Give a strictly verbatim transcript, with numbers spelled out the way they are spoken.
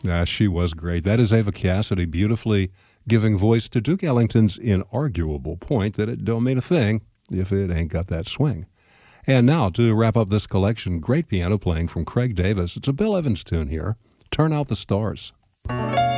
Ah, she was great. That is Ava Cassidy beautifully giving voice to Duke Ellington's inarguable point that it don't mean a thing if it ain't got that swing. And now, to wrap up this collection, great piano playing from Craig Davis. It's a Bill Evans tune here, Turn Out the Stars.